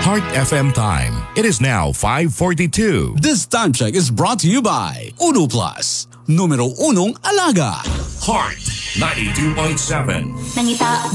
Heart FM time. It is now 5:42. This time check is brought to you by Uno Plus. Numero unong alaga. Heart 92.7. Nangita